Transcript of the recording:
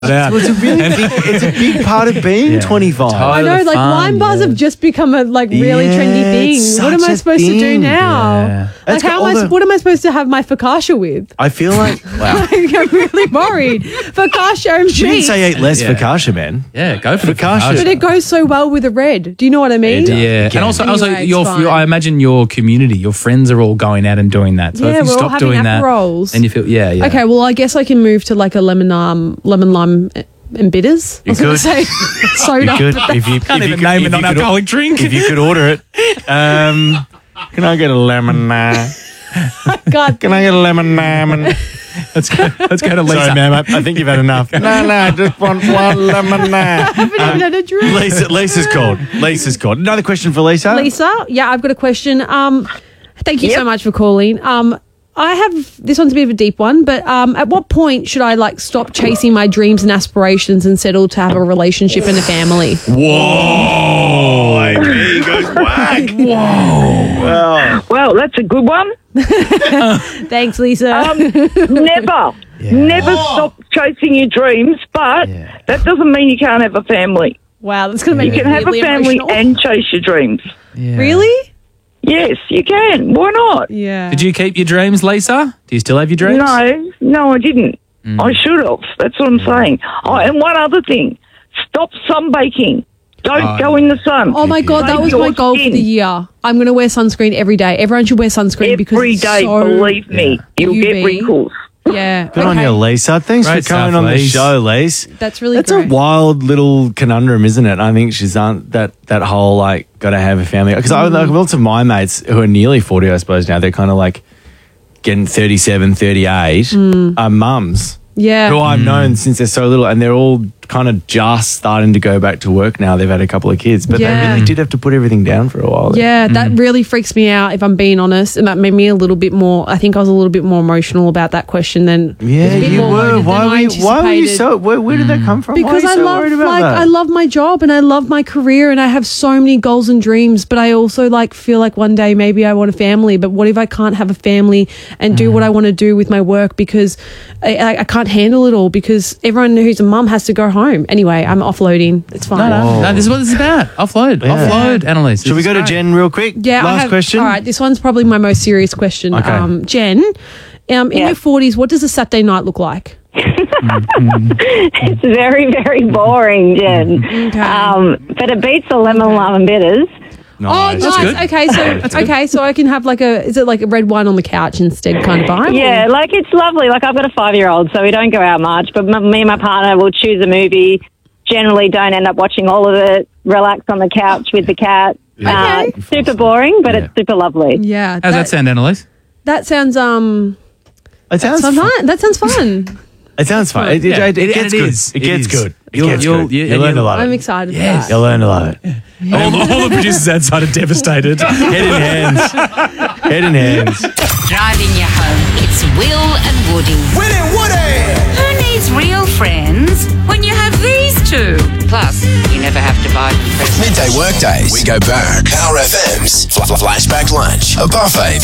Well, it's a big part of being 25. I know, like wine bars have just become a really trendy thing. What am I supposed to do now? Yeah. Like, what am I supposed to have my focaccia with? I feel like, wow. I'm really worried. Focaccia and She didn't cheese. say eat less focaccia, man. Yeah, go for the Focaccia. But it goes so well with a red. Do you know what I mean? Yeah, and also Anyway, it's fine. I imagine your community, your friends are all going out and doing that. So Yeah, if you we're all stop having doing that, Aperols. and you feel, yeah. Okay, well, I guess I can move to like a lemon lime and bitters. You I was going to could. say soda. You could, if you Can't if even you name could, an if you could- non-alcoholic drink. If you could order it, can I get a lemon? God, Can I get a lemon? Lemon? Let's go to Lisa. Sorry, ma'am. I think you've had enough. No, I just want one lemon. I haven't even had a drink. Lisa's called. Lisa's called. Another question for Lisa. Lisa, yeah, I've got a question. Thank you so much for calling. I have, this one's a bit of a deep one, but at what point should I stop chasing my dreams and aspirations and settle to have a relationship and a family? Whoa! There he goes whack. Whoa! Well, that's a good one. Thanks, Lisa. Never stop chasing your dreams, but that doesn't mean you can't have a family. Wow, that's going to make You can have a really family emotional. and chase your dreams. Yeah. Really? Yes, you can. Why not? Yeah. Did you keep your dreams, Lisa? Do you still have your dreams? No, I didn't. I should have. That's what I'm saying. Oh, and one other thing. Stop sunbaking. Don't go in the sun. Oh my God, that Save was my your goal for skin. the year. I'm going to wear sunscreen every day. Everyone should wear sunscreen because Every it's day, so, believe me. You'll get UV. wrinkles. Yeah. Good on you, Lisa. Thanks Great for coming stuff, on the Lise. show, Lise. That's really That's great. a wild little conundrum, isn't it? I think she's on that whole got to have a family. Because I lots of my mates who are nearly 40, I suppose now, they're kind of getting 37, 38, are mums. Yeah. Who I've known since they're so little, and they're all kind of just starting to go back to work now. They've had a couple of kids, but they really did have to put everything down for a while. Yeah, that really freaks me out, if I'm being honest. And that made me a little bit more, I think I was a little bit more emotional about that question than. Yeah, you were. Why were you so? Where did that come from? Because Why are you so worried about that? I love my job and I love my career and I have so many goals and dreams, but I also feel like one day maybe I want a family. But what if I can't have a family and do what I want to do with my work because I can't handle it all because everyone who's a mum has to go home. Anyway, I'm offloading. It's fine. No, this is what this is about. Offload. Yeah. Offload, Annalise. Should we go to Jen real quick? Yeah, Last question. All right, this one's probably my most serious question. Okay. Jen, in your 40s, what does a Saturday night look like? It's very, very boring, Jen. Okay. But it beats the lemon lime and bitters. Nice. Oh, nice. Okay, so I can have is it like a red wine on the couch instead kind of vibe? Yeah, it's lovely. I've got a 5-year-old, so we don't go out much. But me and my partner will choose a movie. Generally, don't end up watching all of it. Relax on the couch with the cat. Okay. Super boring, but it's super lovely. Yeah. How's that sound, Annalise? That sounds It sounds fun. fun. That sounds fun. It sounds fun. It Yeah, gets and good. it is. It gets good. It gets You'll- good. you- You'll learn to love I'm it. excited Yes. for that. You'll learn to love it. All the producers outside are devastated. Head in hands. Head in hands. Driving you home, it's Will and Woody. Winnie Woody! Who needs real friends when you have these two? Plus, you never have to buy them presents. Midday workdays. We go back. Power FM's Flashback Lunch. A buffet